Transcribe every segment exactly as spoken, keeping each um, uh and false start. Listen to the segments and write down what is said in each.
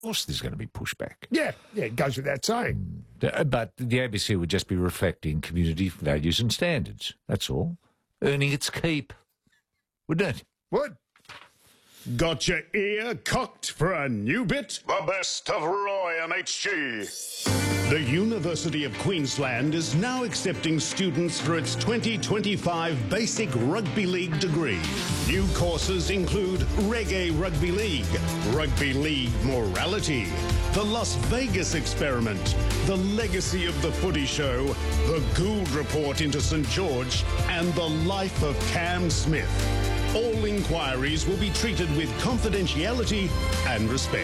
course there's going to be pushback. Yeah, yeah, it goes without saying. Uh, But the A B C would just be reflecting community values and standards. That's all. Earning its keep, wouldn't it? What? Got your ear cocked for a new bit? The best of Roy and H G. The University of Queensland is now accepting students for its twenty twenty-five Basic Rugby League degree. New courses include Reggae Rugby League, Rugby League Morality, the Las Vegas Experiment, the Legacy of the Footy Show, the Gould Report into St George, and the Life of Cam Smith. All inquiries will be treated with confidentiality and respect.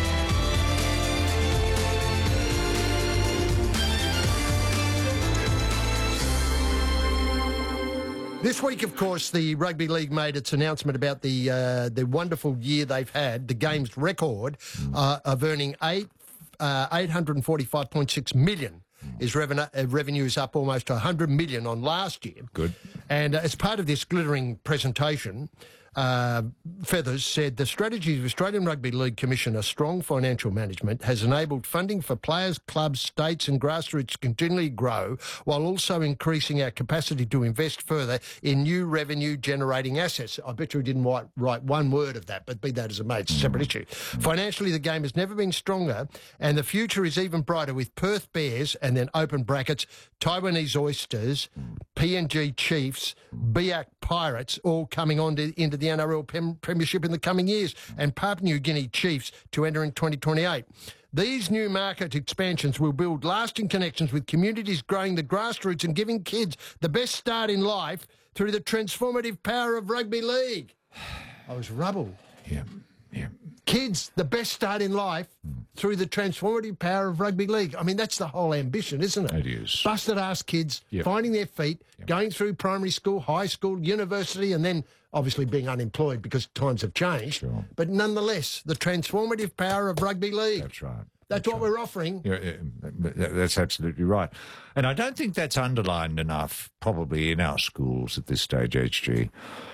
This week, of course, the Rugby League made its announcement about the uh, the wonderful year they've had, the game's record uh, of earning eight uh, eight hundred forty-five point six million. His revenue, uh, revenue is up almost to one hundred million on last year. Good. And uh, as part of this glittering presentation, uh, Feathers said the strategy of Australian Rugby League Commissioner Strong Financial Management has enabled funding for players, clubs, states and grassroots to continually grow while also increasing our capacity to invest further in new revenue-generating assets. I bet you we didn't write, write one word of that, but be that as it may, it's a separate issue. Financially, the game has never been stronger, and the future is even brighter with Perth Bears and then open brackets, Taiwanese Oysters, P N G Chiefs, B A C Pirates all coming on to, into the N R L Prem, Premiership in the coming years, and Papua New Guinea Chiefs to enter in twenty twenty-eight. These new market expansions will build lasting connections with communities, growing the grassroots and giving kids the best start in life through the transformative power of rugby league. I was rubble. Yeah, yeah. Kids, the best start in life through the transformative power of rugby league. I mean, that's the whole ambition, isn't it? It is. Busted-ass kids, Yep. finding their feet, Yep. going through primary school, high school, university, and then obviously being unemployed because times have changed. Sure. But nonetheless, the transformative power of rugby league. That's right. That's what we're offering. Yeah, yeah, that- that's absolutely right. And I don't think that's underlined enough, probably, in our schools at this stage, H G.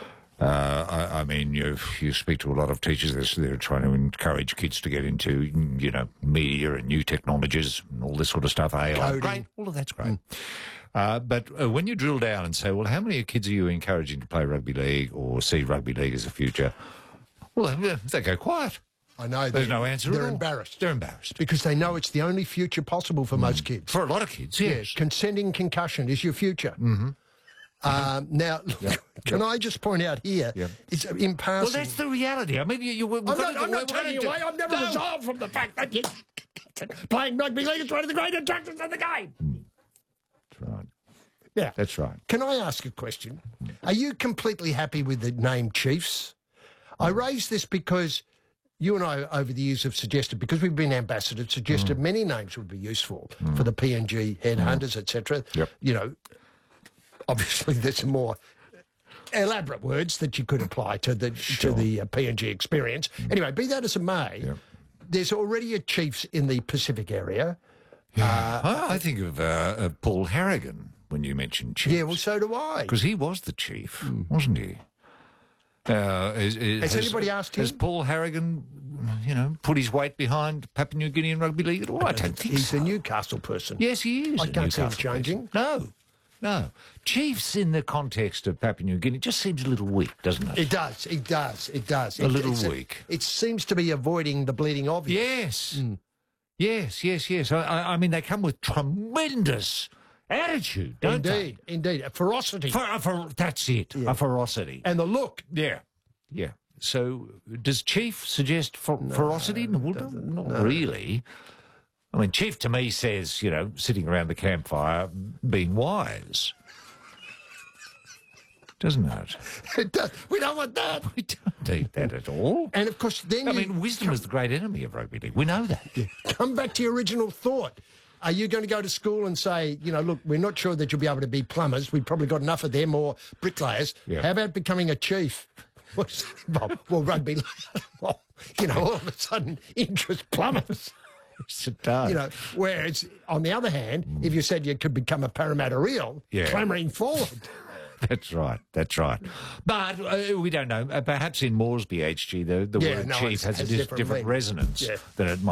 Uh, I, I mean, you you speak to a lot of teachers, they're, they're trying to encourage kids to get into, you know, media and new technologies and all this sort of stuff. A I, Coding. great, all of that's great. Uh, but uh, when you drill down and say, well, how many kids are you encouraging to play rugby league or see rugby league as a future? Well, they- they go quiet. I know. There's they're- no answer They're at all. embarrassed. They're embarrassed. Because they know it's the only future possible for most kids. For a lot of kids, yes. Consenting concussion is your future. Mm-hmm. Um, now, can I just point out here, Yeah. it's in passing. Well, that's the reality. I mean, you, you, we've I'm got not, to- I'm not we've got taking to- you away. I've never No. resolved from the fact that you, playing rugby league is one of the great attractions of the game. That's right. Yeah. That's right. Can I ask a question? Are you completely happy with the name Chiefs? I raise this because you and I, over the years, have suggested, because we've been ambassadors, suggested many names would be useful for the P N G headhunters, et cetera. Yep. You know, obviously there's some more elaborate words that you could apply to the to the uh, P N G experience. Anyway, be that as it may, Yep. there's already a Chiefs in the Pacific area. I, I think of uh, uh, Paul Harrigan when you mentioned Chiefs. Yeah, well, so do I. Because he was the chief, wasn't he? Uh, is, is, Has anybody asked him? Has Paul Harrigan, you know, put his weight behind Papua New Guinea and rugby league at all? I don't think He's so. a Newcastle person. Yes, he is. I a can't see him Newcastle changing. person. No, no. Chiefs in the context of Papua New Guinea just seems a little weak, doesn't it? It does, it does, it does. A It- little it's weak. it seems to be avoiding the bleeding obvious. Yes. Yes, yes, yes. I, I, I mean, they come with tremendous attitude, don't Indeed, indeed. A ferocity. they? For, uh, for, that's it, a ferocity. and the look. Yeah, yeah. So does Chief suggest fer- ferocity? No, well, not really. I mean, Chief to me says, you know, sitting around the campfire being wise. Doesn't it? It does. We don't want that. We don't need that at all. And of course, then I you mean, wisdom is the great enemy of rugby league. We know that. come back to your original thought. Are you going to go to school and say, you know, look, we're not sure that you'll be able to be plumbers. We've probably got enough of them, or bricklayers. Yeah. How about becoming a chief? What's- well, well, rugby, well, you know, all of a sudden, interest plumbers. Yes, it does. You know, whereas on the other hand, if you said you could become a Parramatta Eel, Yeah. clamouring forward. That's right. That's right. But uh, we don't know. Uh, perhaps in Moresby, H G, the, the Yeah, word no, chief it's- has, has a dis- different different meaning. resonance Yeah. than it might